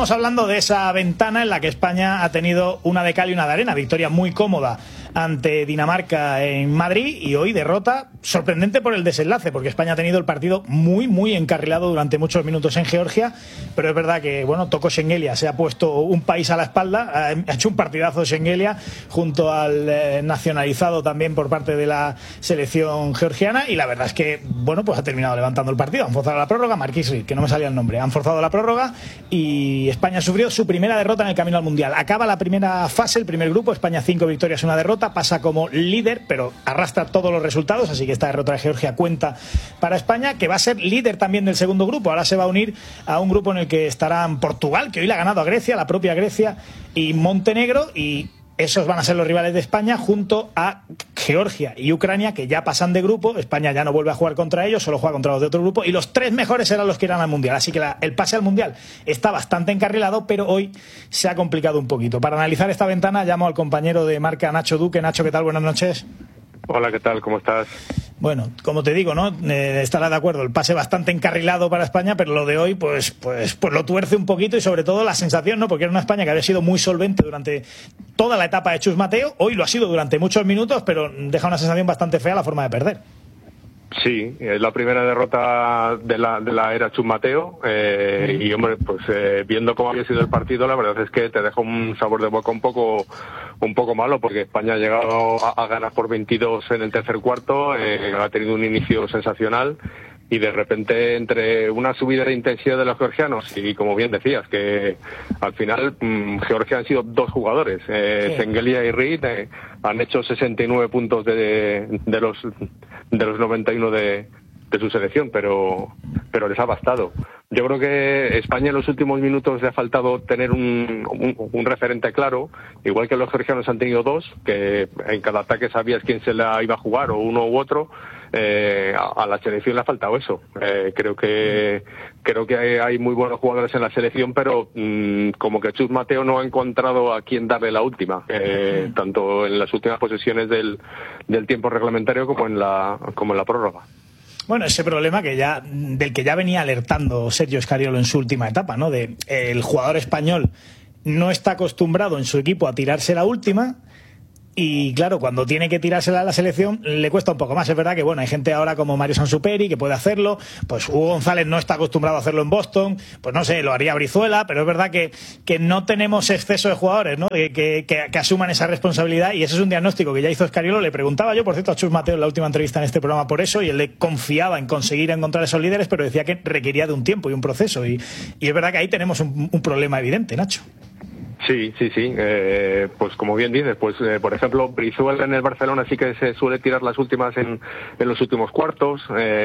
Estamos hablando de esa ventana en la que España ha tenido una de cal y una de arena. Victoria muy cómoda ante Dinamarca en Madrid y hoy derrota sorprendente por el desenlace, porque España ha tenido el partido muy encarrilado durante muchos minutos en Georgia, pero es verdad que, bueno, Toko Schengelia se ha puesto un país a la espalda, ha hecho un partidazo Schengelia junto al nacionalizado también por parte de la selección georgiana, y la verdad es que, bueno, pues ha terminado levantando el partido. Han forzado la prórroga, Marquis Reed, que no me salía el nombre, han forzado la prórroga y España sufrió su primera derrota en el camino al Mundial. Acaba la primera fase, el primer grupo, España 5 victorias, 1 derrota, pasa como líder, pero arrastra todos los resultados, así que esta derrota de Georgia cuenta para España, que va a ser líder también del segundo grupo. Ahora se va a unir a un grupo en el que estarán Portugal, que hoy le ha ganado a Grecia, la propia Grecia, y Montenegro, y esos van a ser los rivales de España, junto a Georgia y Ucrania, que ya pasan de grupo. España ya no vuelve a jugar contra ellos, solo juega contra los de otro grupo, y los 3 mejores serán los que irán al Mundial. Así que el pase al Mundial está bastante encarrilado, pero hoy se ha complicado un poquito. Para analizar esta ventana llamo al compañero de marca, Nacho Duque. Nacho, ¿qué tal? Buenas noches. Hola, ¿qué tal? ¿Cómo estás? Bueno, como te digo, ¿no? Estará de acuerdo, el pase bastante encarrilado para España, pero lo de hoy pues lo tuerce un poquito, y sobre todo la sensación, ¿no? Porque era una España que había sido muy solvente durante toda la etapa de Chus Mateo, hoy lo ha sido durante muchos minutos, pero deja una sensación bastante fea la forma de perder. Sí, es la primera derrota de la era Chus Mateo, y hombre, pues viendo cómo había sido el partido, la verdad es que te deja un sabor de boca un poco malo, porque España ha llegado a ganar por 22 en el tercer cuarto, ha tenido un inicio sensacional, y de repente, entre una subida de intensidad de los georgianos y, como bien decías, que al final Georgia han sido 2 jugadores, Schengelia y Reed, han hecho 69 puntos de los 91 de su selección, pero les ha bastado. Yo creo que España en los últimos minutos le ha faltado tener un referente claro, igual que los georgianos han tenido 2, que en cada ataque sabías quién se la iba a jugar, o uno u otro. A la selección le ha faltado eso. Creo que hay muy buenos jugadores en la selección, pero como que Chus Mateo no ha encontrado a quién darle la última, tanto en las últimas posesiones del tiempo reglamentario como en la prórroga. Bueno, ese problema del que ya venía alertando Sergio Scariolo en su última etapa, ¿no? El jugador español no está acostumbrado en su equipo a tirarse la última, y claro, cuando tiene que tirársela a la selección le cuesta un poco más. Es verdad que, bueno, hay gente ahora como Mario Sansuperi que puede hacerlo, pues Hugo González no está acostumbrado a hacerlo en Boston, pues no sé, lo haría Brizuela, pero es verdad que no tenemos exceso de jugadores, ¿no? Que asuman esa responsabilidad, y ese es un diagnóstico que ya hizo Scariolo. Le preguntaba yo, por cierto, a Chus Mateo en la última entrevista en este programa por eso, y él le confiaba en conseguir encontrar esos líderes, pero decía que requería de un tiempo y un proceso, y es verdad que ahí tenemos un problema evidente, Nacho. Sí. Pues como bien dices, pues por ejemplo, Brizuela en el Barcelona sí que se suele tirar las últimas en los últimos cuartos,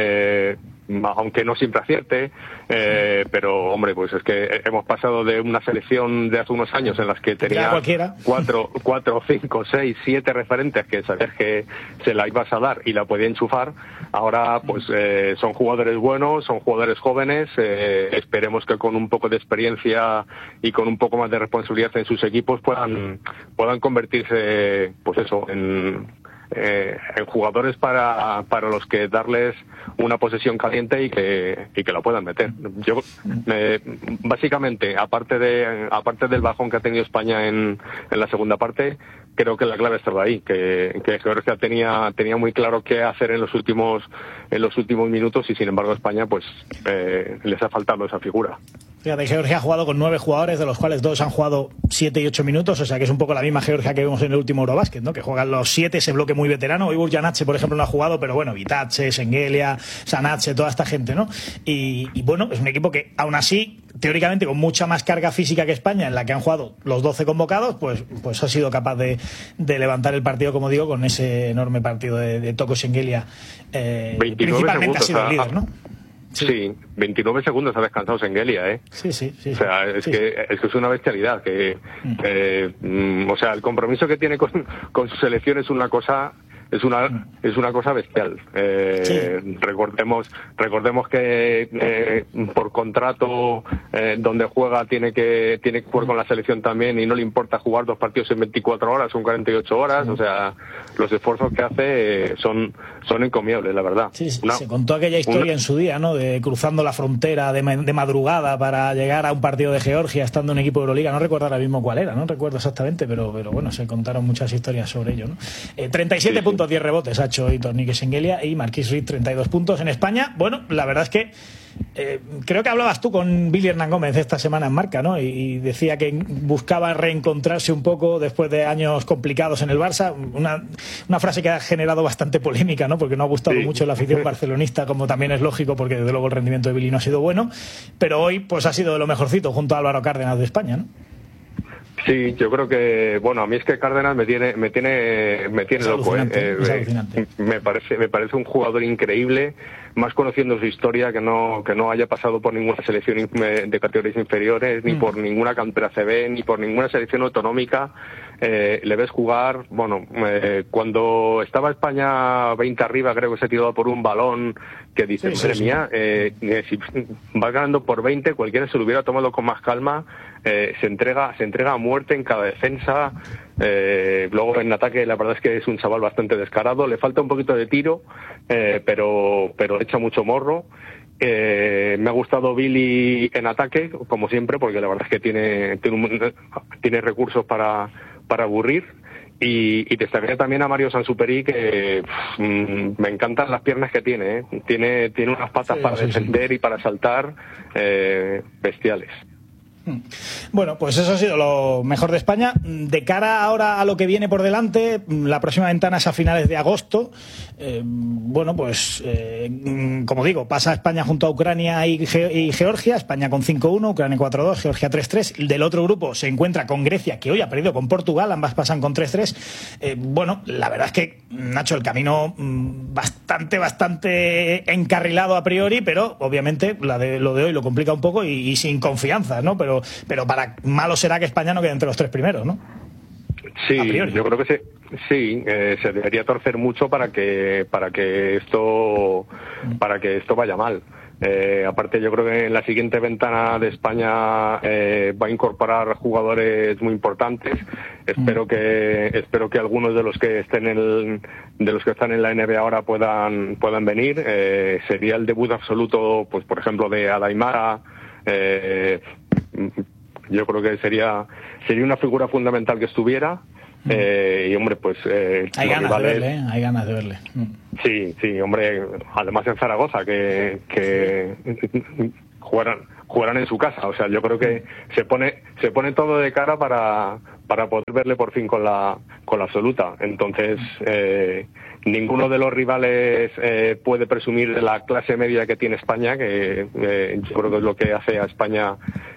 aunque no siempre acierte, pero hombre, pues es que hemos pasado de una selección de hace unos años en las que tenía 4, 5, 6, 7 referentes que sabías que se la ibas a dar y la podía enchufar. Ahora pues son jugadores buenos, son jugadores jóvenes, esperemos que con un poco de experiencia y con un poco más de responsabilidad en sus equipos puedan convertirse, pues eso, en jugadores para los que darles una posesión caliente y que la puedan meter. Yo básicamente, aparte del bajón que ha tenido España en la segunda parte, creo que la clave estaba ahí, que Georgia tenía muy claro qué hacer en los últimos minutos, y sin embargo España pues les ha faltado esa figura. Fíjate, Georgia ha jugado con 9 jugadores, de los cuales 2 han jugado 7 y 8 minutos, o sea que es un poco la misma Georgia que vimos en el último Eurobasket, ¿no? Que juegan los 7, ese bloque muy veterano. Hoy Burjanache, por ejemplo, no ha jugado, pero bueno, Vitace, Schengelia, Sanache, toda esta gente, ¿no? Y bueno, es un equipo que aún así, teóricamente con mucha más carga física que España, en la que han jugado los 12 convocados, pues ha sido capaz de levantar el partido, como digo, con ese enorme partido de Toko Schengelia, principalmente ha sido el líder, ¿no? Sí, 29 segundos ha descansado Schengelia, ¿eh? Sí. O sea, es que es una bestialidad. O sea, el compromiso que tiene con su selección es una cosa es una cosa bestial. Recordemos que por contrato donde juega tiene que jugar con la selección también y no le importa jugar 2 partidos en 24 horas, son 48 horas, o sea, los esfuerzos que hace son encomiables, la verdad. Sí, se contó aquella historia en su día, ¿no? De cruzando la frontera de madrugada para llegar a un partido de Georgia estando en equipo de Euroliga. No recuerdo ahora mismo cuál era, no recuerdo exactamente, pero bueno, se contaron muchas historias sobre ello, ¿no? 37 puntos, 10 rebotes ha hecho Aitor Niquez-Eguelia y Marquis Reed 32 puntos. En España, bueno, la verdad es que creo que hablabas tú con Billy Hernán Gómez esta semana en Marca, ¿no? Y decía que buscaba reencontrarse un poco después de años complicados en el Barça. Una frase que ha generado bastante polémica, ¿no? Porque no ha gustado mucho la afición barcelonista, como también es lógico, porque desde luego el rendimiento de Billy no ha sido bueno. Pero hoy pues ha sido de lo mejorcito junto a Álvaro Cárdenas de España, ¿no? Sí, yo creo que, bueno, a mí es que Cárdenas me tiene loco, me parece un jugador increíble, más conociendo su historia, que no haya pasado por ninguna selección de categorías inferiores, ni por ninguna cantera CB, ni por ninguna selección autonómica. Le ves jugar, bueno, cuando estaba España 20 arriba, creo que se tiró por un balón que dice, madre mía, si vas ganando por 20, cualquiera se lo hubiera tomado con más calma. Se entrega a muerte en cada defensa. Luego en ataque la verdad es que es un chaval bastante descarado, le falta un poquito de tiro, pero echa mucho morro. Me ha gustado Billy en ataque, como siempre, porque la verdad es que tiene recursos para aburrir. Y destacaría también a Mario Sansuperi, que me encantan las piernas que tiene, tiene unas patas para defender y para saltar bestiales. Bueno, pues eso ha sido lo mejor de España. De cara ahora a lo que viene por delante, la próxima ventana es a finales de agosto. Bueno, pues como digo, pasa España junto a Ucrania y Georgia. España con 5-1, Ucrania 4-2, Georgia 3-3. Del otro grupo se encuentra con Grecia, que hoy ha perdido con Portugal, ambas pasan con 3-3. Bueno, la verdad es que, Nacho, el camino bastante encarrilado a priori, pero obviamente lo de hoy lo complica un poco y sin confianza, ¿no? Pero para malo será que España no quede entre los 3 primeros, ¿no? Sí, yo creo que se debería torcer mucho para que esto vaya mal. Aparte, yo creo que en la siguiente ventana de España va a incorporar jugadores muy importantes. Espero que algunos de los que están en la NBA ahora puedan venir. Sería el debut absoluto, pues por ejemplo, de Adaimara. Yo creo que sería una figura fundamental que estuviera. Y hombre, pues hay ganas de verle. Sí, hombre, además en Zaragoza que jugarán en su casa, o sea, yo creo que se pone todo de cara para poder verle por fin con la absoluta. Entonces ninguno de los rivales puede presumir de la clase media que tiene España, que yo creo que es lo que hace a España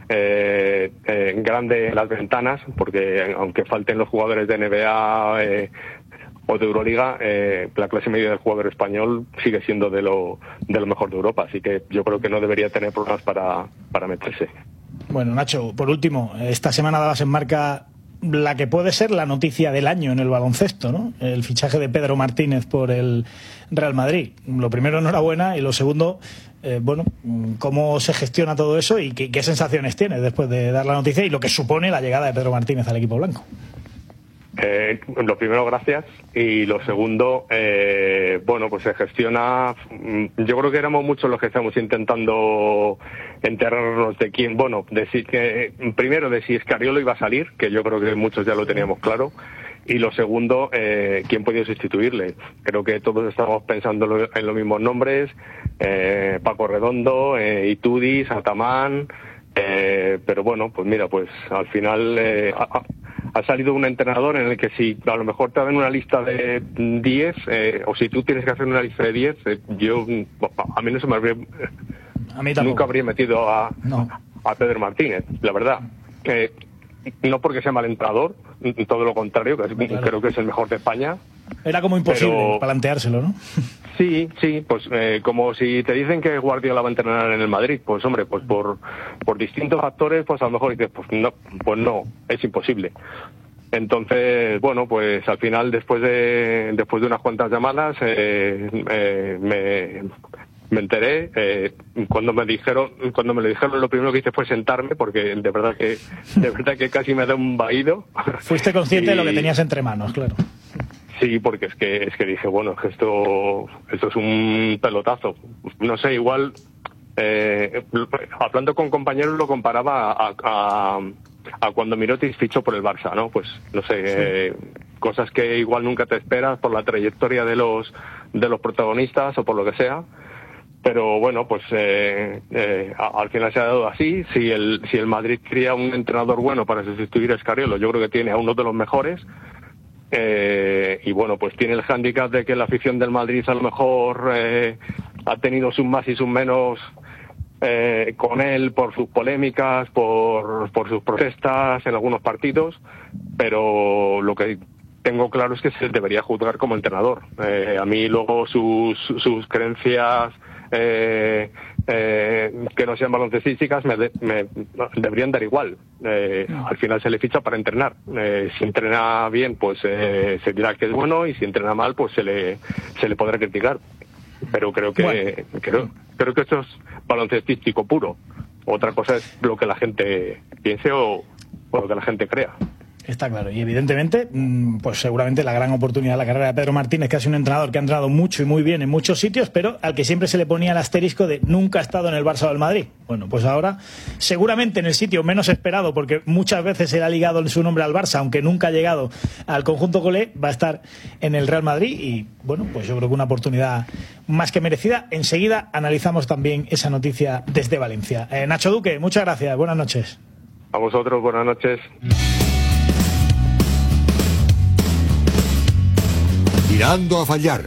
grande en las ventanas, porque aunque falten los jugadores de NBA o de Euroliga, la clase media del jugador español sigue siendo de lo mejor de Europa, así que yo creo que no debería tener problemas para meterse. Bueno, Nacho, por último, esta semana dabas en Marca la que puede ser la noticia del año en el baloncesto, ¿no? El fichaje de Pedro Martínez por el Real Madrid. Lo primero, enhorabuena, y lo segundo, bueno, cómo se gestiona todo eso y qué sensaciones tienes después de dar la noticia y lo que supone la llegada de Pedro Martínez al equipo blanco. Lo primero, gracias, y lo segundo, bueno, pues se gestiona. Yo creo que éramos muchos los que estamos intentando enterarnos de quién, bueno, primero de si Escariolo iba a salir, que yo creo que muchos ya lo teníamos claro, y lo segundo, quién podía sustituirle. Creo que todos estamos pensando en los mismos nombres, Paco Redondo, Itudis, Atamán, pero bueno, pues mira, pues al final ha salido un entrenador en el que si a lo mejor te dan una lista de 10, o si tú tienes que hacer una lista de 10, a mí no se me habría... A mí tampoco. Nunca habría metido a Pedro Martínez, la verdad. No porque sea mal entrenador, todo lo contrario, creo que es el mejor de España. Era como imposible planteárselo, ¿no? Sí, pues como si te dicen que Guardiola va a entrenar en el Madrid, pues hombre, pues por distintos factores, pues a lo mejor dices, pues no, es imposible. Entonces, bueno, pues al final, después de unas cuantas llamadas, me enteré. Cuando me lo dijeron, lo primero que hice fue sentarme, porque de verdad que casi me da un vaído. Fuiste consciente de lo que tenías entre manos, claro. Sí, porque es que dije, bueno, esto es un pelotazo. No sé, igual, hablando con compañeros, lo comparaba a cuando Mirotic fichó por el Barça, ¿no? Pues, no sé, cosas que igual nunca te esperas por la trayectoria de los protagonistas o por lo que sea. Pero bueno, pues al final se ha dado así. Si el Madrid quería un entrenador bueno para sustituir a Scariolo, yo creo que tiene a uno de los mejores. Y bueno, pues tiene el hándicap de que la afición del Madrid a lo mejor ha tenido sus más y sus menos con él por sus polémicas, por sus protestas en algunos partidos, pero lo que tengo claro es que se debería juzgar como entrenador. A mí luego sus creencias que no sean baloncestísticas me deberían dar igual. Al final se le ficha para entrenar. Si entrena bien, pues se dirá que es bueno, y si entrena mal, pues se le podrá criticar. Pero creo que esto es baloncestístico puro. Otra cosa es lo que la gente piense o lo que la gente crea. Está claro, y evidentemente, pues seguramente la gran oportunidad de la carrera de Pedro Martínez, que ha sido un entrenador que ha entrenado mucho y muy bien en muchos sitios, pero al que siempre se le ponía el asterisco de nunca ha estado en el Barça o el Madrid. Bueno, pues ahora, seguramente en el sitio menos esperado, porque muchas veces se le ha ligado su nombre al Barça, aunque nunca ha llegado al conjunto culé, va a estar en el Real Madrid, y bueno, pues yo creo que una oportunidad más que merecida. Enseguida analizamos también esa noticia desde Valencia. Nacho Duque, muchas gracias, buenas noches. A vosotros, buenas noches. Tirando a fallar.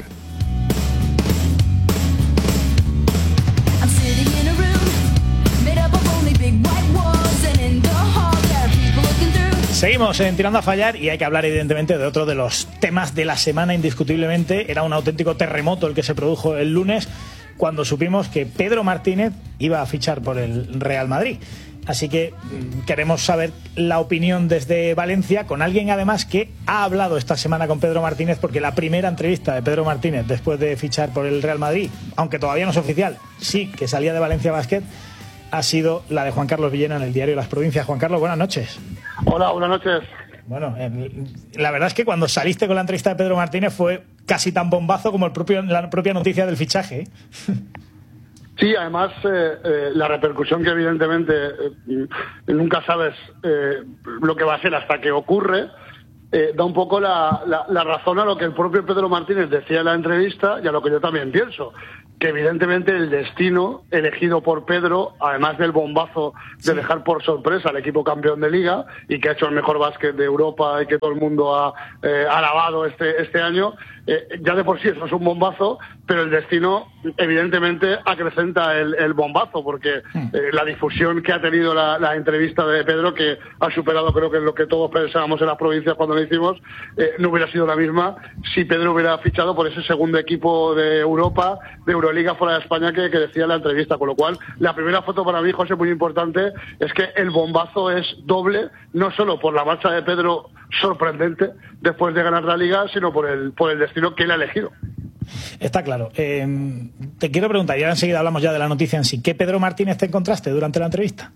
Seguimos en Tirando a Fallar, y hay que hablar evidentemente de otro de los temas de la semana. Indiscutiblemente era un auténtico terremoto el que se produjo el lunes cuando supimos que Pedro Martínez iba a fichar por el Real Madrid. Así que queremos saber la opinión desde Valencia, con alguien además que ha hablado esta semana con Pedro Martínez, porque la primera entrevista de Pedro Martínez después de fichar por el Real Madrid, aunque todavía no es oficial, sí que salía de Valencia Basket, ha sido la de Juan Carlos Villena en el diario Las Provincias. Juan Carlos, buenas noches. Hola, buenas noches. Bueno, la verdad es que cuando saliste con la entrevista de Pedro Martínez fue casi tan bombazo como la propia noticia del fichaje, ¿eh? Sí, además la repercusión que evidentemente nunca sabes lo que va a ser hasta que ocurre, da un poco la razón a lo que el propio Pedro Martínez decía en la entrevista y a lo que yo también pienso, que evidentemente el destino elegido por Pedro, además del bombazo de dejar por sorpresa al equipo campeón de Liga y que ha hecho el mejor básquet de Europa y que todo el mundo ha alabado este año, ya de por sí eso es un bombazo, pero el destino evidentemente acrecenta el bombazo, porque la difusión que ha tenido la entrevista de Pedro, que ha superado, creo que es lo que todos pensábamos en Las Provincias cuando lo hicimos, no hubiera sido la misma si Pedro hubiera fichado por ese segundo equipo de Europa, de Euroliga fuera de España que decía en la entrevista. Con lo cual, la primera foto para mí, José, muy importante, es que el bombazo es doble, no solo por la marcha de Pedro sorprendente después de ganar la Liga, sino por el destino que él ha elegido. Está claro. Te quiero preguntar, y ahora enseguida hablamos ya de la noticia en sí, ¿qué Pedro Martínez te encontraste durante la entrevista?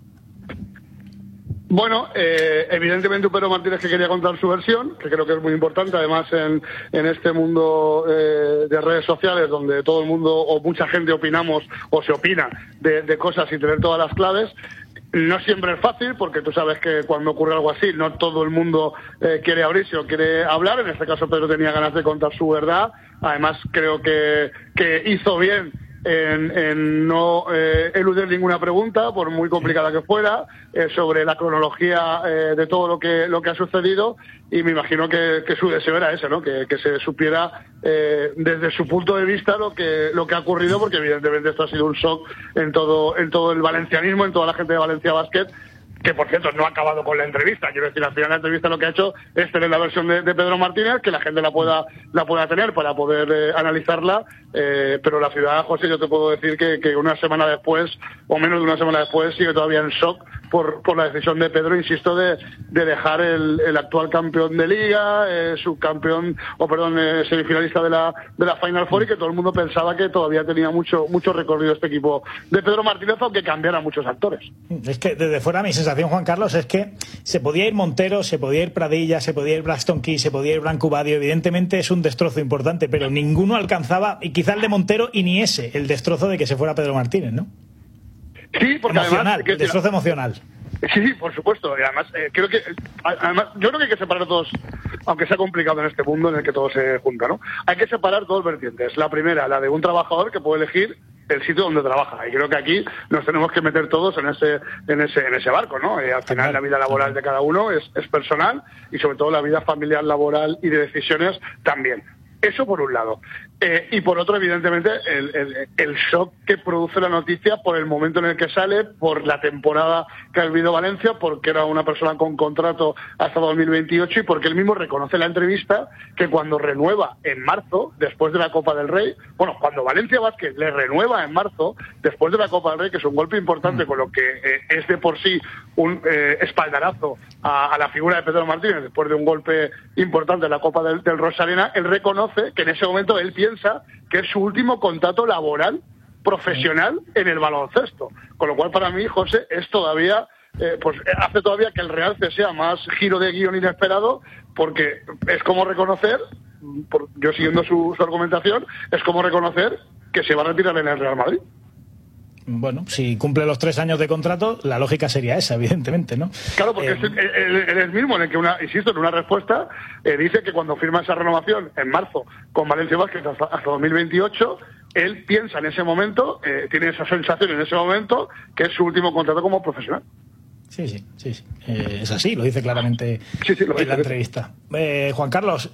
Bueno, evidentemente un Pedro Martínez que quería contar su versión, que creo que es muy importante, además en este mundo de redes sociales, donde todo el mundo o mucha gente opinamos o se opina de cosas sin tener todas las claves. No siempre es fácil, porque tú sabes que cuando ocurre algo así, no todo el mundo quiere abrirse o quiere hablar. En este caso Pedro tenía ganas de contar su verdad. Además creo que hizo bien en no eludir ninguna pregunta, por muy complicada que fuera, sobre la cronología de todo lo que ha sucedido, y me imagino que su deseo era ese, ¿no? Que se supiera desde su punto de vista lo que ha ocurrido, porque evidentemente esto ha sido un shock en todo el valencianismo, en toda la gente de Valencia Basket, que por cierto no ha acabado con la entrevista. Quiero decir, al final la entrevista lo que ha hecho es tener la versión de Pedro Martínez, que la gente la pueda tener para poder analizarla, pero la ciudad, José, yo te puedo decir que una semana después, o menos de una semana después, sigue todavía en shock por la decisión de Pedro, insisto, de dejar el actual campeón de Liga, subcampeón, semifinalista de la Final Four, y que todo el mundo pensaba que todavía tenía mucho recorrido este equipo de Pedro Martínez, aunque cambiara muchos actores. Es que desde fuera mi sensación, Juan Carlos, es que se podía ir Montero, se podía ir Pradilla, se podía ir Braxton Key, se podía ir Branco Badio. Evidentemente es un destrozo importante, pero ninguno alcanzaba, y quizá el de Montero y ni ese, el destrozo de que se fuera Pedro Martínez, ¿no? Sí, porque emocional, además, el destrozo emocional. Sí, por supuesto. Y además, yo creo que hay que separar dos, aunque sea complicado en este mundo en el que todo se junta, ¿no? Hay que separar dos vertientes. La primera, la de un trabajador que puede elegir el sitio donde trabaja. Y creo que aquí nos tenemos que meter todos en ese barco, ¿no? Al final la vida laboral de cada uno es personal, y sobre todo la vida familiar, laboral y de decisiones también. Eso por un lado. Y por otro, evidentemente, el shock que produce la noticia por el momento en el que sale, por la temporada que ha vivido Valencia, porque era una persona con contrato hasta 2028, y porque él mismo reconoce en la entrevista que cuando renueva en marzo, después de la Copa del Rey, cuando Valencia Basket le renueva en marzo, después de la Copa del Rey, que es un golpe importante, con lo que es de por sí un espaldarazo a la figura de Pedro Martínez, después de un golpe importante en la Copa del Rosalena, él reconoce que en ese momento él piensa que es su último contrato laboral profesional en el baloncesto, con lo cual para mí, José, es todavía hace todavía que el realce sea más giro de guión inesperado, porque es como reconocer, yo siguiendo su argumentación, es como reconocer que se va a retirar en el Real Madrid. Bueno, si cumple los 3 años de contrato, la lógica sería esa, evidentemente, ¿no? Claro, porque él es mismo en el que, insisto, en una respuesta, dice que cuando firma esa renovación en marzo con Valencia Basket hasta 2028, él piensa en ese momento, tiene esa sensación en ese momento, que es su último contrato como profesional. Sí. Es así, lo dice claramente en la entrevista. Juan Carlos,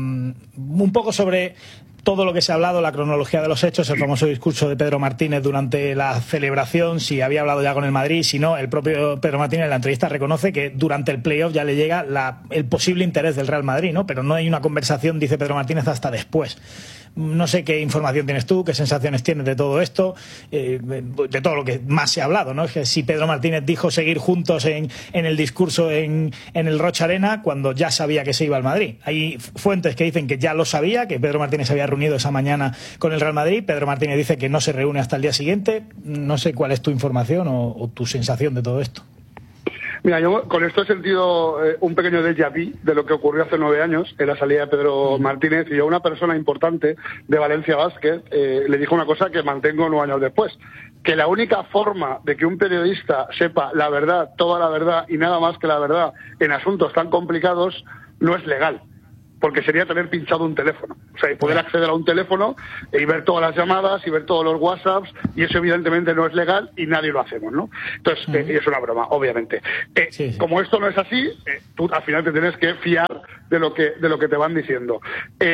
un poco sobre todo lo que se ha hablado, la cronología de los hechos, el famoso discurso de Pedro Martínez durante la celebración, si había hablado ya con el Madrid, si no, el propio Pedro Martínez en la entrevista reconoce que durante el playoff ya le llega el posible interés del Real Madrid, ¿no? Pero no hay una conversación, dice Pedro Martínez, hasta después. No sé qué información tienes tú, qué sensaciones tienes de todo esto, de todo lo que más se ha hablado, ¿no? Es que si Pedro Martínez dijo seguir juntos en el discurso en el Rocha Arena cuando ya sabía que se iba al Madrid. Hay fuentes que dicen que ya lo sabía, que Pedro Martínez se había reunido esa mañana con el Real Madrid. Pedro Martínez dice que no se reúne hasta el día siguiente. No sé cuál es tu información o tu sensación de todo esto. Mira, yo con esto he sentido un pequeño déjà vu de lo que ocurrió hace 9 años en la salida de Pedro Martínez, y yo, una persona importante de Valencia Basket, le dijo una cosa que mantengo 9 años después, que la única forma de que un periodista sepa la verdad, toda la verdad y nada más que la verdad en asuntos tan complicados no es legal, porque sería tener pinchado un teléfono, o sea, y poder acceder a un teléfono y ver todas las llamadas y ver todos los WhatsApps, y eso evidentemente no es legal y nadie lo hacemos, ¿no? Entonces, y es una broma, obviamente. Sí. Como esto no es así, tú al final te tienes que fiar de lo que te van diciendo.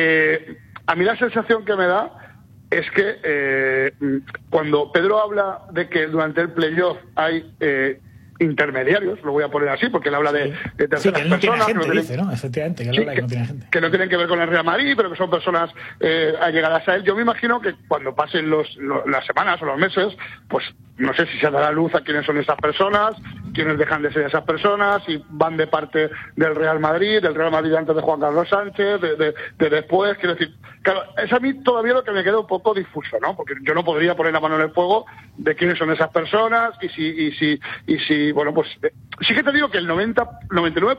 A mí la sensación que me da es que cuando Pedro habla de que durante el playoff hay intermediarios, lo voy a poner así, porque él habla de terceras que no personas. Tiene gente, dice, ¿no? Efectivamente, que él habla que no tiene gente. Que no tienen que ver con el Real Madrid, pero que son personas allegadas a él. Yo me imagino que cuando pasen las semanas o los meses, pues no sé si se dará luz a quiénes son esas personas, quiénes dejan de ser esas personas, si van de parte del Real Madrid antes de Juan Carlos Sánchez, de después. Quiero decir, claro, es a mí todavía lo que me queda un poco difuso, ¿no? Porque yo no podría poner la mano en el fuego de quiénes son esas personas y si bueno, pues sí que te digo que el 99%,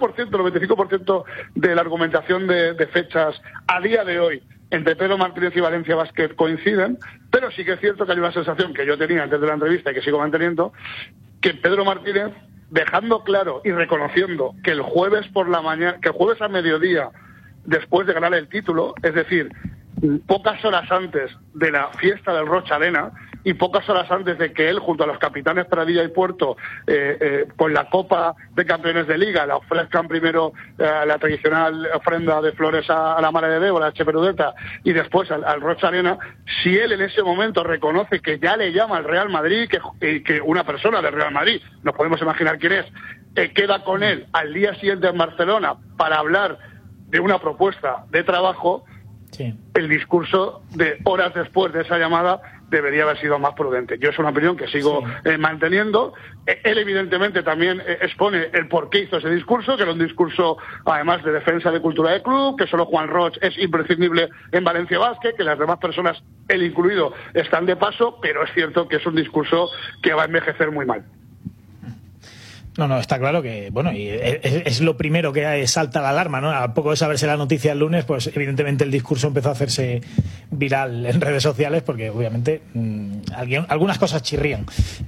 95% de la argumentación de fechas a día de hoy entre Pedro Martínez y Valencia Basket coinciden, pero sí que es cierto que hay una sensación que yo tenía antes de la entrevista y que sigo manteniendo, que Pedro Martínez, dejando claro y reconociendo que el jueves por la mañana, que el jueves a mediodía, después de ganar el título, es decir, pocas horas antes de la fiesta del Rocha Arena, y pocas horas antes de que él, junto a los capitanes Pradilla y Puerto, con la Copa de Campeones de Liga, la ofrezcan primero la tradicional ofrenda de flores a la Mare de Déu, a la Cheperudeta, y después al Roig Arena, si él en ese momento reconoce que ya le llama al Real Madrid, que una persona del Real Madrid, nos podemos imaginar quién es, queda con él al día siguiente en Barcelona para hablar de una propuesta de trabajo, sí, el discurso de horas después de esa llamada debería haber sido más prudente. Yo es una opinión que sigo manteniendo. Él evidentemente también expone el por qué hizo ese discurso, que era un discurso además de defensa de cultura de club, que solo Juan Roig es imprescindible en Valencia Basket, que las demás personas, él incluido, están de paso, pero es cierto que es un discurso que va a envejecer muy mal. No, está claro que, bueno, y es lo primero que salta la alarma, ¿no? A poco de saberse la noticia el lunes, pues evidentemente el discurso empezó a hacerse viral en redes sociales porque obviamente algunas cosas chirrían.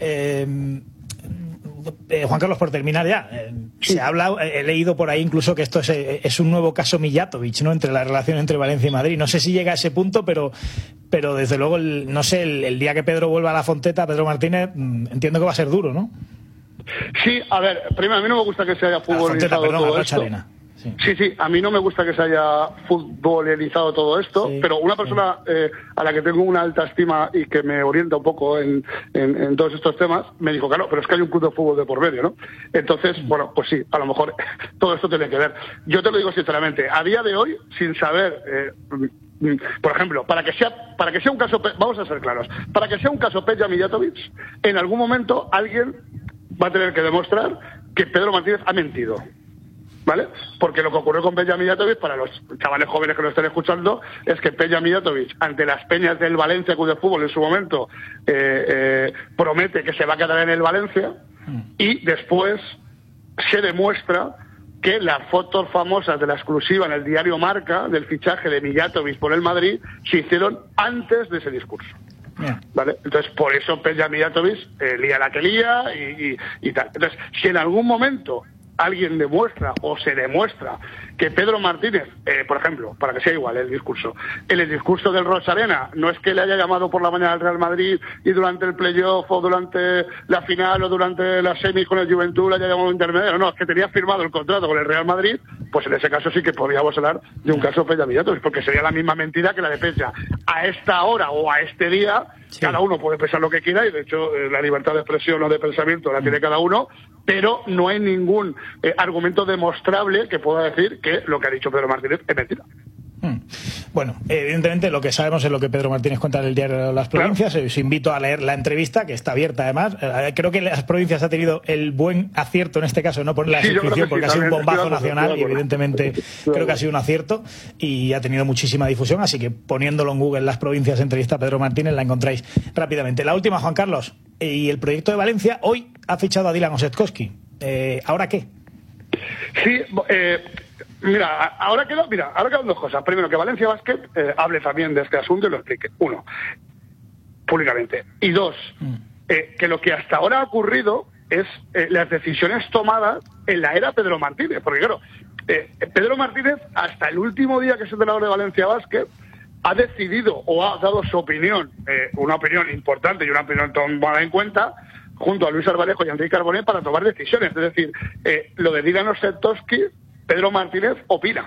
Juan Carlos, por terminar ya, se ha hablado, he leído por ahí incluso que esto es un nuevo caso Mijatovic, ¿no? Entre la relación entre Valencia y Madrid. No sé si llega a ese punto, pero desde luego, no sé, el día que Pedro vuelva a la Fonteta, Pedro Martínez, entiendo que va a ser duro, ¿no? Sí, a ver, primero, a mí no me gusta que se haya futbolizado todo esto. Sí, a mí no me gusta que se haya futbolizado todo esto, pero una persona a la que tengo una alta estima y que me orienta un poco en todos estos temas, me dijo, claro, pero es que hay un club de fútbol de por medio, ¿no? Entonces, bueno, pues sí, a lo mejor todo esto tiene que ver. Yo te lo digo sinceramente, a día de hoy, sin saber... por ejemplo, para que sea un caso, vamos a ser claros, para que sea un caso Peja Mijatovic, en algún momento alguien va a tener que demostrar que Pedro Martínez ha mentido, ¿vale? Porque lo que ocurrió con Peja Mijatovic, para los chavales jóvenes que lo estén escuchando, es que Peja Mijatovic, ante las peñas del Valencia Club de Fútbol en su momento, promete que se va a quedar en el Valencia y después se demuestra que las fotos famosas de la exclusiva en el diario Marca del fichaje de Mijatovic por el Madrid se hicieron antes de ese discurso. ¿Vale? Entonces, por eso Peja Mijatovic lía la que lía y tal. Entonces, si en algún momento alguien demuestra o se demuestra que Pedro Martínez, por ejemplo, para que sea igual el discurso, en el discurso del Roig Arena, no es que le haya llamado por la mañana al Real Madrid y durante el playoff o durante la final o durante las semis con el Juventud le haya llamado intermediario, no, es que tenía firmado el contrato con el Real Madrid, pues en ese caso sí que podríamos hablar de un caso Peja Mijatovic, porque sería la misma mentira que la de Peja. A esta hora o a este día, cada uno puede pensar lo que quiera y de hecho la libertad de expresión o de pensamiento la tiene cada uno, pero no hay ningún argumento demostrable que pueda decir que lo que ha dicho Pedro Martínez es mentira. Bueno, evidentemente lo que sabemos es lo que Pedro Martínez cuenta en el diario Las Provincias. Os invito a leer la entrevista, que está abierta además. Creo que Las Provincias ha tenido el buen acierto en este caso, no poner la suscripción, porque ha sido un bombazo nacional y evidentemente creo que ha sido un acierto y ha tenido muchísima difusión, así que poniéndolo en Google Las Provincias entrevista a Pedro Martínez la encontráis rápidamente. La última, Juan Carlos, y el proyecto de Valencia hoy ha fichado a Dylan Osetkowski. ¿Ahora qué? Sí, Mira, ahora quedan dos cosas. Primero, que Valencia Basket hable también de este asunto y lo explique. Uno, públicamente. Y dos, que lo que hasta ahora ha ocurrido es las decisiones tomadas en la era Pedro Martínez. Porque claro, Pedro Martínez, hasta el último día que es entrenador de Valencia Basket, ha decidido o ha dado su opinión, una opinión importante y una opinión tomada en cuenta, junto a Luis Arbalejo y Enrique Carbonet, para tomar decisiones. Es decir, lo de Dylan Osetkowski, Pedro Martínez opina.